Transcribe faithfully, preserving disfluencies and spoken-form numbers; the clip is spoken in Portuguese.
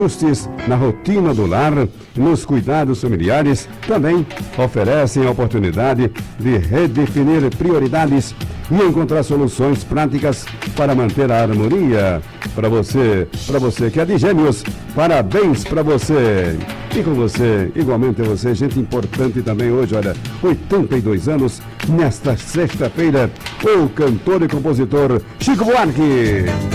ajustes na rotina do lar, nos cuidados familiares, também oferecem a oportunidade de redefinir prioridades e encontrar soluções práticas para manter a harmonia. Para você, para você que é de Gêmeos, parabéns para você. E com você, igualmente a você, gente importante também hoje, olha, oitenta e dois anos, nesta sexta-feira, o cantor e compositor Chico Buarque.